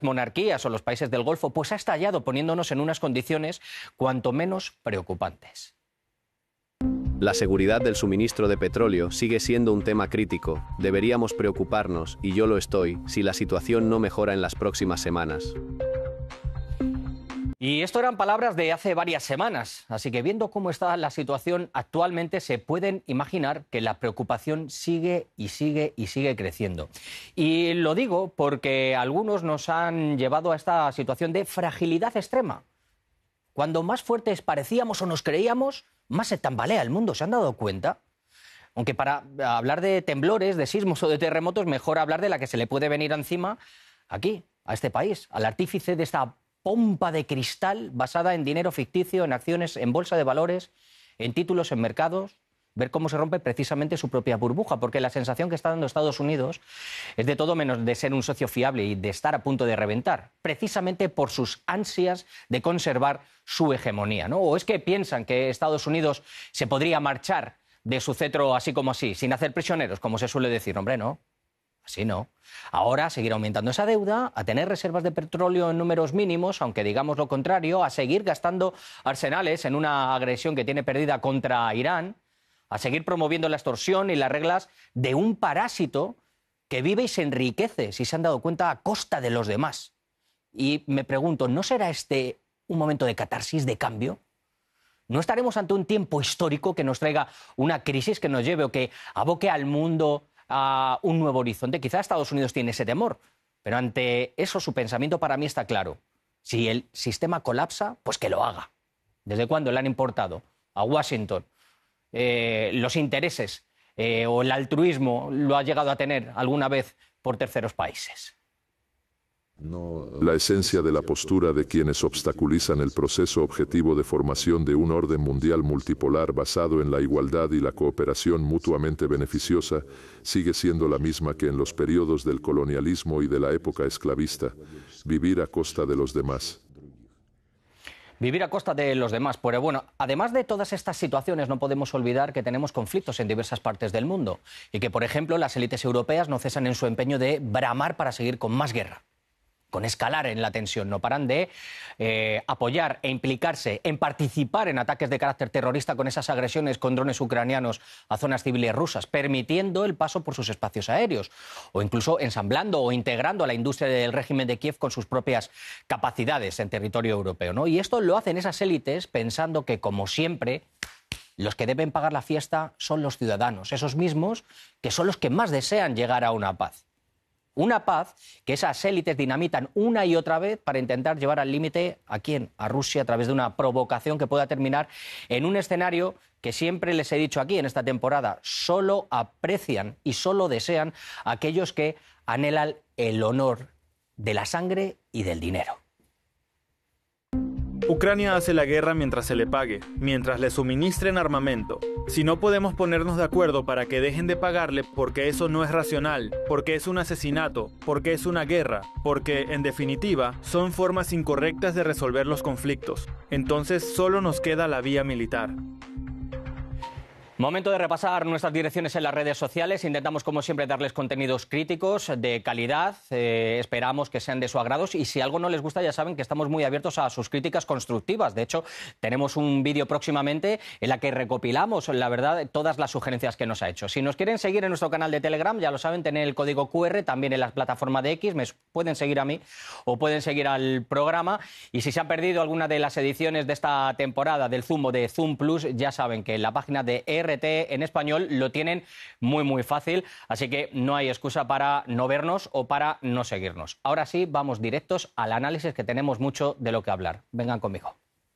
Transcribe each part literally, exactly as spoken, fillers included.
monarquías o los países del Golfo, pues ha estallado poniéndonos en unas condiciones cuanto menos preocupantes. La seguridad del suministro de petróleo sigue siendo un tema crítico. Deberíamos preocuparnos, y yo lo estoy, si la situación no mejora en las próximas semanas. Y esto eran palabras de hace varias semanas, así que viendo cómo está la situación actualmente se pueden imaginar que la preocupación sigue y sigue y sigue creciendo. Y lo digo porque algunos nos han llevado a esta situación de fragilidad extrema. Cuando más fuertes parecíamos o nos creíamos, más se tambalea el mundo, ¿se han dado cuenta? Aunque para hablar de temblores, de sismos o de terremotos, mejor hablar de la que se le puede venir encima aquí, a este país, al artífice de esta pompa de cristal basada en dinero ficticio, en acciones, en bolsa de valores, en títulos, en mercados, ver cómo se rompe precisamente su propia burbuja, porque la sensación que está dando Estados Unidos es de todo menos de ser un socio fiable y de estar a punto de reventar, precisamente por sus ansias de conservar su hegemonía, ¿no? ¿O es que piensan que Estados Unidos se podría marchar de su cetro así como así, sin hacer prisioneros, como se suele decir? Hombre, no. Así no. Ahora a seguir aumentando esa deuda, a tener reservas de petróleo en números mínimos, aunque digamos lo contrario, a seguir gastando arsenales en una agresión que tiene perdida contra Irán, a seguir promoviendo la extorsión y las reglas de un parásito que vive y se enriquece, si se han dado cuenta, a costa de los demás. Y me pregunto, ¿no será este un momento de catarsis, de cambio? ¿No estaremos ante un tiempo histórico que nos traiga una crisis que nos lleve o que aboque al mundo a un nuevo horizonte? Quizá Estados Unidos tiene ese temor, pero ante eso su pensamiento para mí está claro. Si el sistema colapsa, pues que lo haga. ¿Desde cuándo le han importado a Washington eh, los intereses eh, o el altruismo lo ha llegado a tener alguna vez por terceros países? La esencia de la postura de quienes obstaculizan el proceso objetivo de formación de un orden mundial multipolar basado en la igualdad y la cooperación mutuamente beneficiosa sigue siendo la misma que en los periodos del colonialismo y de la época esclavista: vivir a costa de los demás. Vivir a costa de los demás. Pero bueno, además de todas estas situaciones, no podemos olvidar que tenemos conflictos en diversas partes del mundo y que, por ejemplo, las élites europeas no cesan en su empeño de bramar para seguir con más guerra, con escalar en la tensión. No paran de eh, apoyar e implicarse en participar en ataques de carácter terrorista con esas agresiones con drones ucranianos a zonas civiles rusas, permitiendo el paso por sus espacios aéreos, o incluso ensamblando o integrando a la industria del régimen de Kiev con sus propias capacidades en territorio europeo, ¿no? Y esto lo hacen esas élites pensando que, como siempre, los que deben pagar la fiesta son los ciudadanos, esos mismos que son los que más desean llegar a una paz. Una paz que esas élites dinamitan una y otra vez para intentar llevar al límite ¿a quién? A Rusia, a través de una provocación que pueda terminar en un escenario que siempre les he dicho aquí en esta temporada: solo aprecian y solo desean a aquellos que anhelan el honor de la sangre y del dinero. Ucrania hace la guerra mientras se le pague, mientras le suministren armamento. Si no podemos ponernos de acuerdo para que dejen de pagarle, porque eso no es racional, porque es un asesinato, porque es una guerra, porque, en definitiva, son formas incorrectas de resolver los conflictos, entonces solo nos queda la vía militar. Momento de repasar nuestras direcciones en las redes sociales. Intentamos, como siempre, darles contenidos críticos de calidad. Eh, esperamos que sean de su agrado. Y si algo no les gusta, ya saben que estamos muy abiertos a sus críticas constructivas. De hecho, tenemos un vídeo próximamente en la que recopilamos, la verdad, todas las sugerencias que nos ha hecho. Si nos quieren seguir en nuestro canal de Telegram, ya lo saben, tienen el código cu erre, también en la plataforma de X. Me pueden seguir a mí o pueden seguir al programa. Y si se han perdido alguna de las ediciones de esta temporada del Zoom o de Zoom Plus, ya saben que en la página de R T en español lo tienen muy muy fácil, así que no hay excusa para no vernos o para no seguirnos. Ahora sí, vamos directos al análisis, que tenemos mucho de lo que hablar. Vengan conmigo.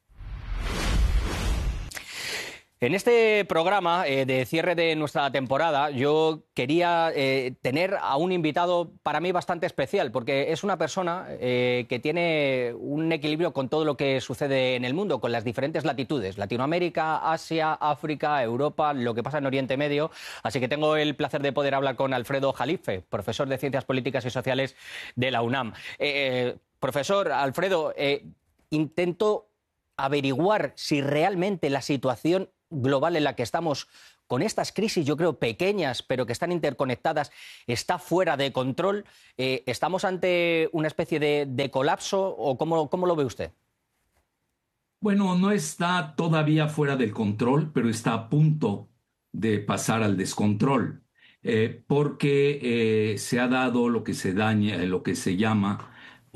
En este programa eh, de cierre de nuestra temporada, yo quería eh, tener a un invitado para mí bastante especial, porque es una persona eh, que tiene un equilibrio con todo lo que sucede en el mundo, con las diferentes latitudes: Latinoamérica, Asia, África, Europa, lo que pasa en Oriente Medio. Así que tengo el placer de poder hablar con Alfredo Jalife, profesor de Ciencias Políticas y Sociales de la UNAM. Eh, profesor Alfredo, eh, intento averiguar si realmente la situación global en la que estamos con estas crisis, yo creo, pequeñas, pero que están interconectadas, está fuera de control? Eh, ¿Estamos ante una especie de, de colapso o cómo, cómo lo ve usted? Bueno, no está todavía fuera del control, pero está a punto de pasar al descontrol, eh, porque eh, se ha dado lo que se daña, lo que se llama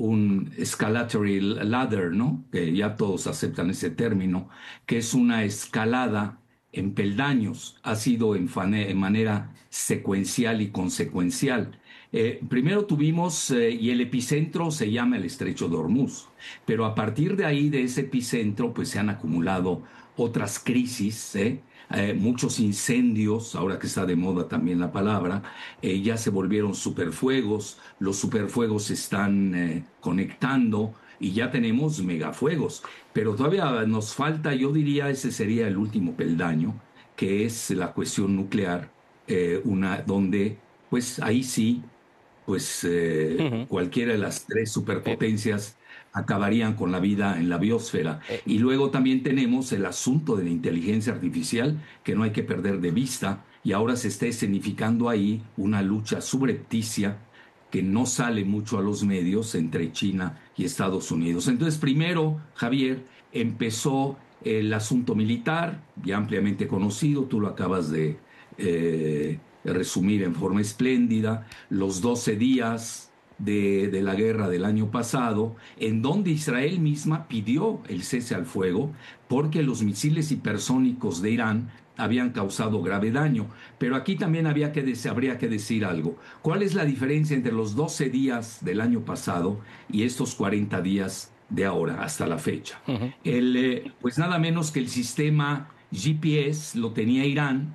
un escalatory ladder, ¿no? Que ya todos aceptan ese término, que es una escalada en peldaños, ha sido en, en manera secuencial y consecuencial. Eh, primero tuvimos, eh, y el epicentro se llama el Estrecho de Hormuz, pero a partir de ahí, de ese epicentro, pues se han acumulado otras crisis, ¿eh? Eh, muchos incendios, ahora que está de moda también la palabra, eh, ya se volvieron superfuegos, los superfuegos se están eh, conectando y ya tenemos megafuegos, pero todavía nos falta, yo diría, ese sería el último peldaño, que es la cuestión nuclear, eh, una, donde, pues ahí sí, pues eh, uh-huh. cualquiera de las tres superpotencias acabarían con la vida en la biosfera. Y luego también tenemos el asunto de la inteligencia artificial, que no hay que perder de vista, y ahora se está escenificando ahí una lucha subrepticia que no sale mucho a los medios entre China y Estados Unidos. Entonces, primero, Javier, empezó el asunto militar, ya ampliamente conocido, tú lo acabas de eh, resumir en forma espléndida, los doce días De, de la guerra del año pasado, en donde Israel misma pidió el cese al fuego porque los misiles hipersónicos de Irán habían causado grave daño. Pero aquí también había que, habría que decir algo. ¿Cuál es la diferencia entre los doce días del año pasado y estos cuarenta días de ahora, hasta la fecha? Uh-huh. El, eh, pues nada menos que el sistema G P S lo tenía Irán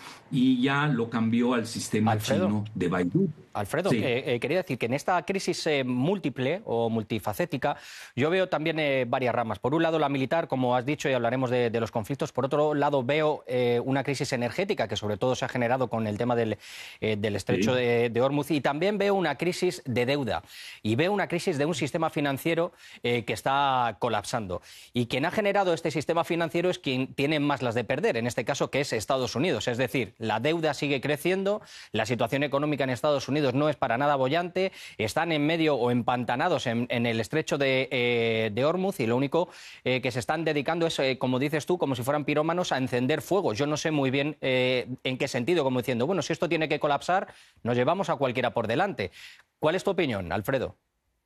y ya lo cambió al sistema Alfredo. chino de Baidu. Alfredo, sí. eh, eh, quería decir que en esta crisis eh, múltiple o multifacética yo veo también eh, varias ramas. Por un lado la militar, como has dicho, y hablaremos de, de los conflictos. Por otro lado veo eh, una crisis energética que sobre todo se ha generado con el tema del, eh, del estrecho sí. de, de Hormuz, y también veo una crisis de deuda y veo una crisis de un sistema financiero eh, que está colapsando. Y quien ha generado este sistema financiero es quien tiene más las de perder, en este caso, que es Estados Unidos. Es decir, la deuda sigue creciendo, la situación económica en Estados Unidos no es para nada bollante, están en medio o empantanados en, en el estrecho de, eh, de Hormuz, y lo único eh, que se están dedicando es, eh, como dices tú, como si fueran pirómanos, a encender fuego. Yo no sé muy bien eh, en qué sentido, como diciendo, bueno, si esto tiene que colapsar, nos llevamos a cualquiera por delante. ¿Cuál es tu opinión, Alfredo?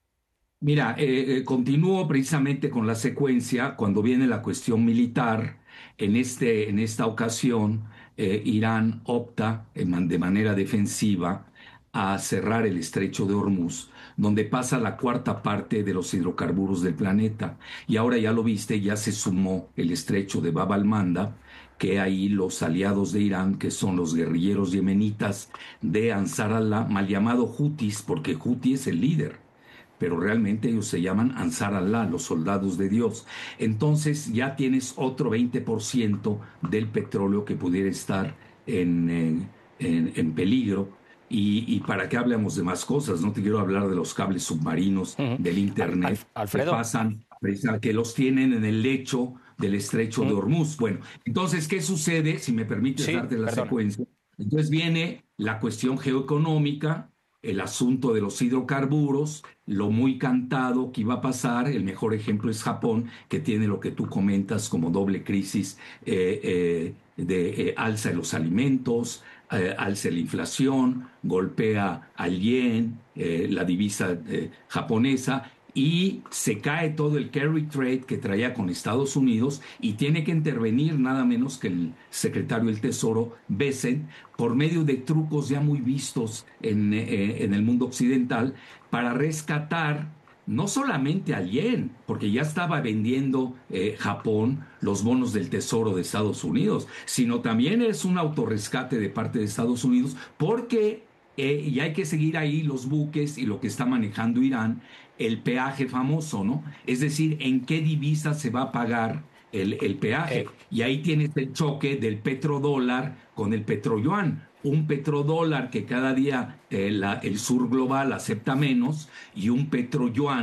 Mira, eh, eh, continúo precisamente con la secuencia cuando viene la cuestión militar. En, este, en esta ocasión, eh, Irán opta en, de manera defensiva a cerrar el estrecho de Hormuz, donde pasa la cuarta parte de los hidrocarburos del planeta. Y ahora ya lo viste, ya se sumó el estrecho de Bab al-Manda, que ahí los aliados de Irán, que son los guerrilleros yemenitas de Ansar Allah, mal llamado Houthis, porque Houthi es el líder, pero realmente ellos se llaman Ansar Allah, los soldados de Dios. Entonces ya tienes otro veinte por ciento del petróleo que pudiera estar en, en, en, en peligro. Y, y para que hablemos de más cosas, no te quiero hablar de los cables submarinos, uh-huh. del internet, Al, Alfredo. que pasan, que los tienen en el lecho del estrecho uh-huh. de Hormuz. Bueno, entonces, ¿qué sucede? Si me permites sí, darte la perdón. secuencia. Entonces viene la cuestión geoeconómica, el asunto de los hidrocarburos, lo muy cantado que iba a pasar. El mejor ejemplo es Japón, que tiene lo que tú comentas como doble crisis eh, eh, de eh, alza de los alimentos, eh, alza la inflación, golpea al yen, eh, la divisa eh, japonesa, y se cae todo el carry trade que traía con Estados Unidos, y tiene que intervenir nada menos que el secretario del Tesoro, Bessent, por medio de trucos ya muy vistos en, eh, en el mundo occidental, para rescatar no solamente al yen, porque ya estaba vendiendo eh, Japón los bonos del Tesoro de Estados Unidos, sino también es un autorrescate de parte de Estados Unidos, porque eh, y hay que seguir ahí los buques y lo que está manejando Irán, el peaje famoso, ¿no? Es decir, en qué divisa se va a pagar el, el peaje. Eh. Y ahí tienes el choque del petrodólar con el petroyuan. Un petrodólar que cada día eh, la, el sur global acepta menos, y un petroyuan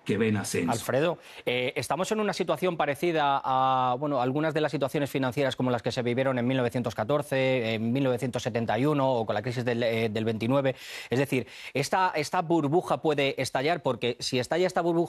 que ven ascenso. Alfredo, eh, estamos en una situación parecida a bueno, algunas de las situaciones financieras como las que se vivieron en mil novecientos catorce, en mil novecientos setenta y uno o con la crisis del, eh, del veintinueve. Es decir, esta, esta burbuja puede estallar porque si estalla esta burbuja